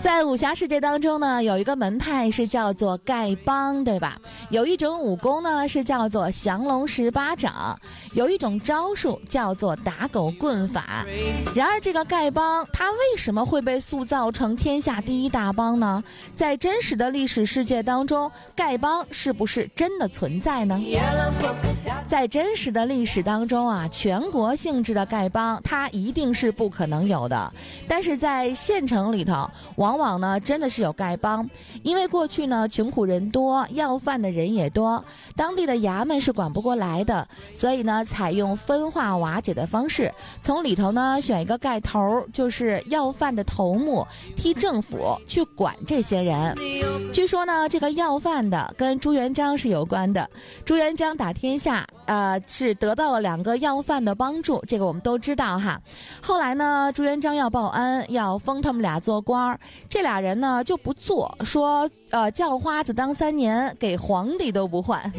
在武侠世界当中呢，有一个门派是叫做丐帮，对吧？有一种武功呢是叫做降龙十八掌，有一种招数叫做打狗棍法。然而这个丐帮它为什么会被塑造成天下第一大帮呢？在真实的历史世界当中，丐帮是不是真的存在呢？在真实的历史当中啊，全国性质的丐帮它一定是不可能有的。但是在县城里头，往往呢真的是有丐帮，因为过去呢穷苦人多，要饭的人也多，当地的衙门是管不过来的，所以呢采用分化瓦解的方式，从里头呢选一个丐头，就是要饭的头目，替政府去管这些人。据说呢这个要饭的跟朱元璋是有关的，朱元璋打天下是得到了2个要饭的帮助，这个我们都知道哈。后来呢朱元璋要报恩，要封他们俩做官，这俩人呢就不做，说叫花子当3年，给皇帝都不换。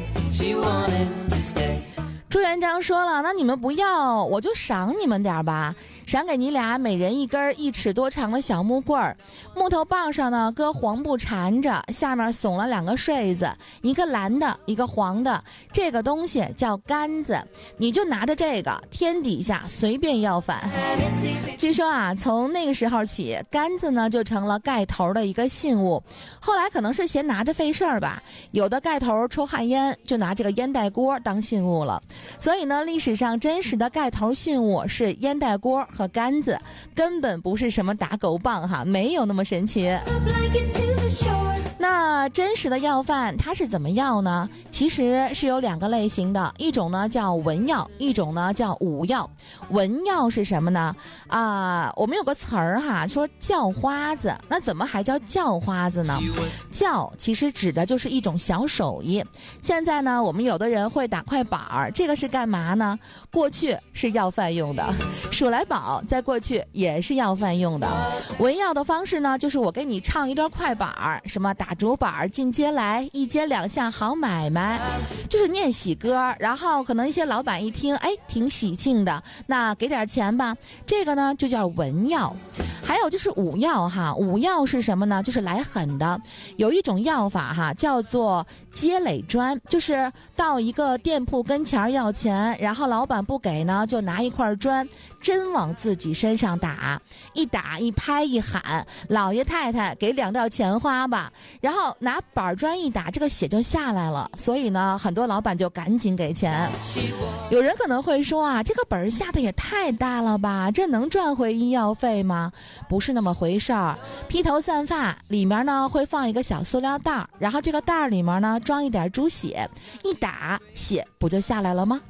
朱元璋说了，那你们不要，我就赏你们点吧，赏给你俩每人一根1尺多长的小木棍儿，木头棒上呢搁黄布缠着，下面耸了2个穗子，一个蓝的，一个黄的，这个东西叫杆子，你就拿着这个天底下随便要饭。据说啊，从那个时候起，杆子呢就成了丐头的一个信物。后来可能是嫌拿着费事儿吧，有的丐头抽旱烟就拿这个烟袋锅当信物了。所以呢，历史上真实的丐头信物是烟袋锅和杆子，根本不是什么打狗棒哈，没有那么神奇。那真实的要饭它是怎么要呢？其实是有2个类型的，一种呢叫文要，一种呢叫武要。文要是什么呢？我们有个词儿哈，说叫花子，那怎么还叫叫花子呢？叫其实指的就是一种小手艺。现在呢，我们有的人会打快板儿，这个是干嘛呢？过去是要饭用的，数来宝在过去也是要饭用的。文要的方式呢，就是我给你唱一段快板儿，什么打竹板进街来，一街2项好买卖，就是念喜歌，然后可能一些老板一听，哎，挺喜庆的，那给点钱吧，这个呢就叫文要。还有就是武要哈，武要是什么呢？就是来狠的。有一种要法哈，叫做接垒砖，就是到一个店铺跟前要钱，然后老板不给呢，就拿一块砖真往自己身上打，一打一拍一喊，老爷太太给2吊钱花吧，然后拿板砖一打，这个血就下来了，所以呢很多老板就赶紧给钱。有人可能会说啊，这个本下的也太大了吧，这能赚回医药费吗？不是那么回事儿。披头散发里面呢会放一个小塑料袋，然后这个袋里面呢装一点猪血，一打血不就下来了吗？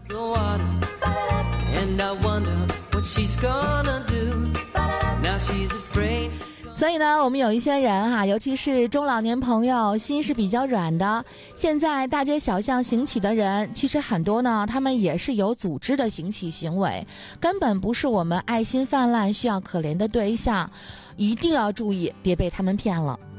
所以呢，我们有一些人哈，尤其是中老年朋友，心是比较软的。现在大街小巷行乞的人，其实很多呢，他们也是有组织的行乞行为，根本不是我们爱心泛滥需要可怜的对象，一定要注意，别被他们骗了。